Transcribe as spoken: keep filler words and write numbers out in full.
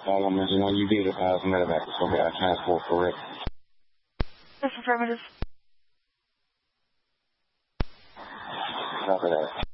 All I'm mentioning, when you did it, uh, medevac, so we got transport for it. That's affirmative. Copy that.